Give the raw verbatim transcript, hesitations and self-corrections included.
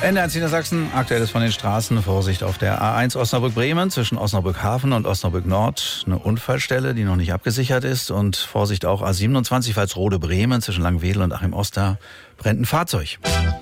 N eins Niedersachsen, aktuelles von den Straßen. Vorsicht auf der A eins Osnabrück-Bremen zwischen Osnabrück-Hafen und Osnabrück-Nord. Eine Unfallstelle, die noch nicht abgesichert ist. Und Vorsicht auch A siebenundzwanzig Pfalzrode-Bremen zwischen Langwedel und Achim Oster brennt ein Fahrzeug.